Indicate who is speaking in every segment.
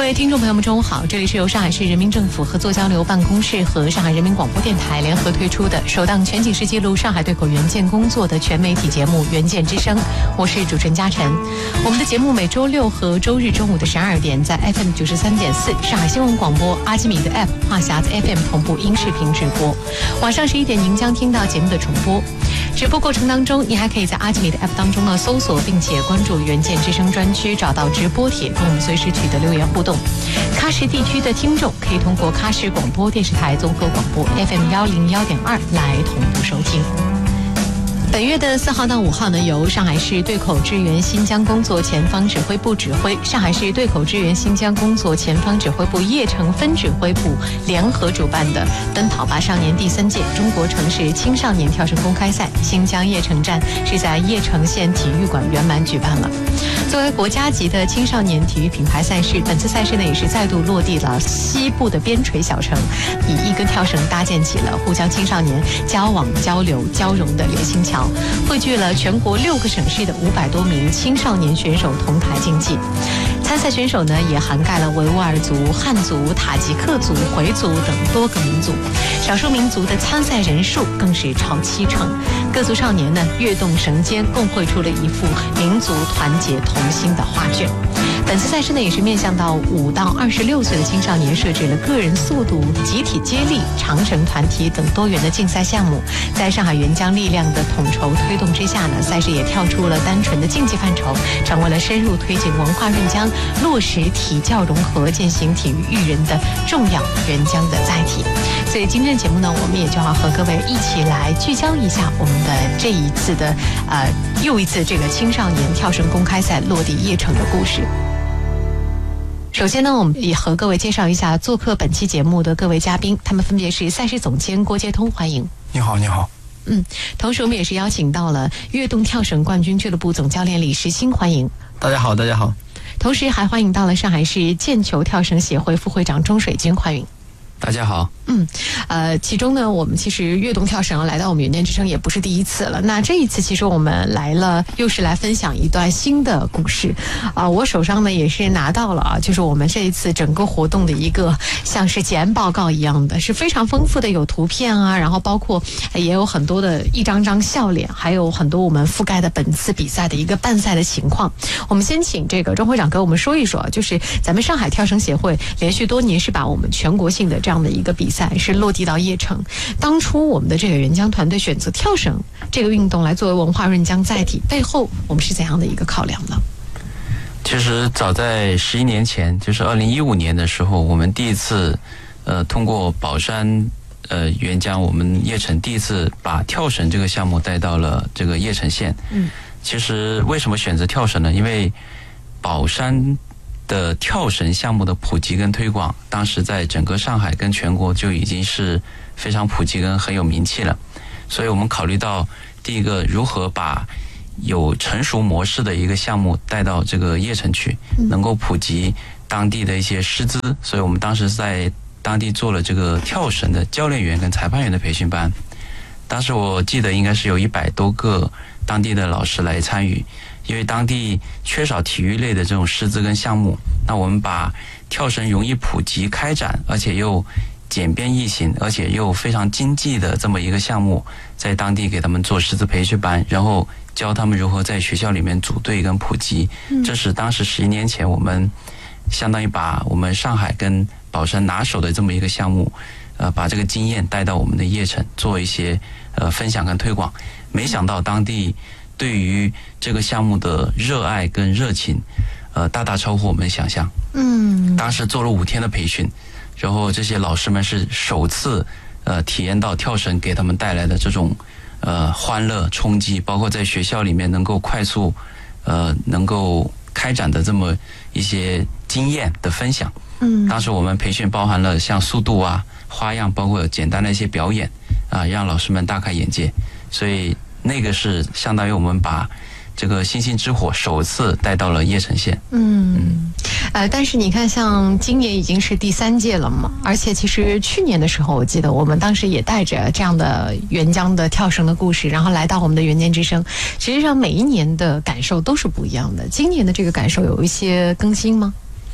Speaker 1: 位听众朋友们，中午好！这里是由上海市人民政府合作交流办公室和上海人民广播电台联合推出的首档全景式记录上海对口援建工作的全媒体节目《援建之声》，我是主持人嘉晨。我们的节目每周六和周日中午的12点在 FM 93.4上海新闻广播、阿基米德 App、话匣子 FM 同步音视频直播。晚上11点您将听到节目的重播。直播过程当中，你还可以在阿基米德 App 当中呢搜索并且关注援建之声专区，找到直播帖，跟我们随时取得留言互动。喀什地区的听众可以通过喀什广播电视台综合广播 FM 101.2来同步收听。本月的4号到5号呢，由上海市对口支援新疆工作前方指挥部指挥，上海市对口支援新疆工作前方指挥部叶城分指挥部联合主办的奔跑吧少年第3届中国城市青少年跳绳公开赛新疆叶城站是在叶城县体育馆圆满举办了。作为国家级的青少年体育品牌赛事，本次赛事呢也是再度落地了西部的边陲小城，以一根跳绳搭建起了沪江青少年交往、交流、交融的连心桥，汇聚了全国6个省市的500多名青少年选手同台竞技。参赛选手呢也涵盖了维吾尔族、汉族、塔吉克族、回族等多个民族，少数民族的参赛人数更是超70%。各族少年呢跃动绳间，共绘出了一幅民族团结同心的画卷。本次赛事呢也是面向到5到26岁的青少年，设置了个人速度、集体接力、长绳团体等多元的竞赛项目。在上海援疆力量的统筹推动之下呢，赛事也跳出了单纯的竞技范畴，成为了深入推进文化润疆、落实体教融合、践行体育育人的重要援疆的载体。所以今天的节目呢，我们也就要和各位一起来聚焦一下我们的这一次的又一次这个青少年跳绳公开赛落地叶城的故事。首先呢，我们也和各位介绍一下做客本期节目的各位嘉宾，他们分别是赛事总监郭杰通，欢迎。
Speaker 2: 你好，你好。
Speaker 1: 同时我们也是邀请到了跃动跳绳冠军俱乐部总教练李时兴，欢迎。
Speaker 2: 大家好，大家好。
Speaker 1: 同时还欢迎到了上海市毽球跳绳协会副会长钟水军，欢迎。
Speaker 2: 大家好。
Speaker 1: 其中呢，我们其实跃动跳绳来到我们援建之声也不是第一次了。那这一次，其实我们来了，又是来分享一段新的故事。我手上呢也是拿到了就是我们这一次整个活动的一个像是简报告一样的，是非常丰富的，有图片啊，然后包括也有很多的一张张笑脸，还有很多我们覆盖的本次比赛的一个办赛的情况。我们先请这个钟会长给我们说一说，就是咱们上海跳绳协会连续多年是把我们全国性的这样的一个比赛是落地到叶城。当初我们的这个援疆团队选择跳绳这个运动来作为文化润疆载体，背后我们是怎样的一个考量呢？
Speaker 2: 其实早在11年前，就是2015年的时候，我们第一次通过宝山援疆，我们叶城第一次把跳绳这个项目带到了这个叶城县。其实为什么选择跳绳呢？因为宝山的跳绳项目的普及跟推广，当时在整个上海跟全国就已经是非常普及跟很有名气了。所以我们考虑到第一个，如何把有成熟模式的一个项目带到这个叶城去，能够普及当地的一些师资。所以我们当时在当地做了这个跳绳的教练员跟裁判员的培训班。当时我记得应该是有100多个当地的老师来参与，因为当地缺少体育类的这种师资跟项目，那我们把跳绳容易普及开展，而且又简便易行，而且又非常经济的这么一个项目，在当地给他们做师资培训班，然后教他们如何在学校里面组队跟普及。这是当时11年前我们相当于把我们上海跟宝山拿手的这么一个项目，把这个经验带到我们的叶城做一些分享跟推广。没想到当地对于这个项目的热爱跟热情，大大超乎我们的想象。当时做了5天的培训，然后这些老师们是首次体验到跳绳给他们带来的这种欢乐冲击，包括在学校里面能够快速能够开展的这么一些经验的分享。当时我们培训包含了像速度啊、花样，包括简单的一些表演让老师们大开眼界。所以那个是相当于我们把这个星星之火首次带到了叶城县。
Speaker 1: 但是你看，像今年已经是第3届了嘛，而且其实去年的时候，我记得我们当时也带着这样的援疆的跳绳的故事，然后来到我们的援建之声。实际上每一年的感受都是不一样的。今年的这个感受有一些更新吗？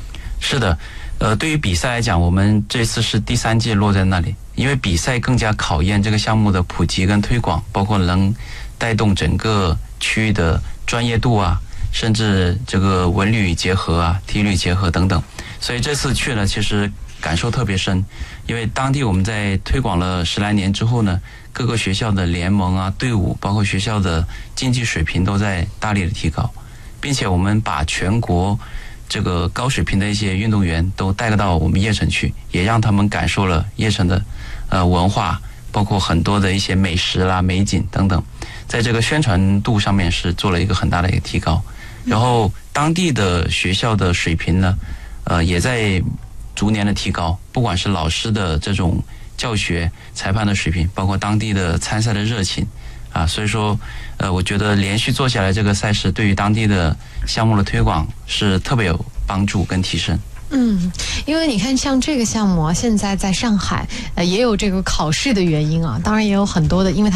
Speaker 2: 是的，对于比赛来讲，我们这次是第3届落在那里，因为比赛更加考验这个项目的普及跟推广，包括能带动整个区域的专业度啊，甚至这个文旅结合啊、体育结合等等。所以这次去呢，其实感受特别深，因为当地我们在推广了10来年之后呢，各个学校的联盟啊、队伍，包括学校的竞技水平都在大力的提高，并且我们把全国这个高水平的一些运动员都带到我们叶城去，也让他们感受了叶城的文化，包括很多的一些美食啦、美景等等，在这个宣传度上面是做了一个很大的一个提高。然后当地的学校的水平呢，也在逐年的提高，不管是老师的这种教学、裁判的水平，包括当地的参赛的热情啊，所以说我觉得连续做下来这个赛事对于当地的项目的推广是特别有帮助跟提升。
Speaker 1: 因为你看像这个项目啊，现在在上海也有这个考试的原因啊，当然也有很多的，因为它